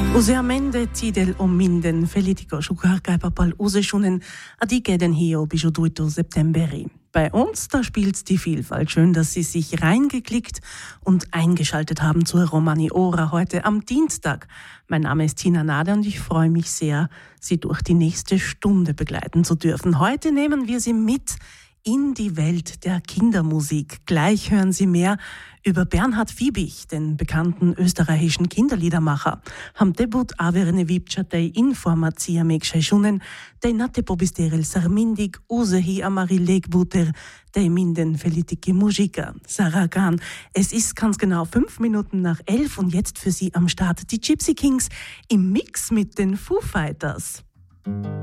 Useamende tidel ominden Felitico Schukarkai Papal Useschunen Adigeden hier bis 2. Septemberi. Bei uns, da spielt's die Vielfalt. Schön, dass Sie sich reingeklickt und eingeschaltet haben zur Romani Ora heute am Dienstag. Mein Name ist Tina Nader und ich freue mich sehr, Sie durch die nächste Stunde begleiten zu dürfen. Heute nehmen wir Sie mit in die Welt der Kindermusik. Gleich hören Sie mehr über Bernhard Fiebig, den bekannten österreichischen Kinderliedermacher. Ham debut averne vipchatei informatia megschaischunen, dei nate pobisterel sarmindig usehi amari legbuter, dei minden felitiki musica. Sarah Khan. Es ist ganz genau 5 Minuten nach 11 und jetzt für Sie am Start die Gypsy Kings im Mix mit den Foo Fighters.